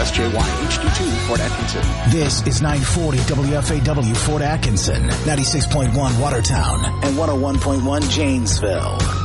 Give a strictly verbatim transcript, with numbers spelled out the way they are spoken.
S J Y H D two, Fort Atkinson. This is nine forty W F A W Fort Atkinson, ninety-six point one Watertown, and one oh one point one Janesville.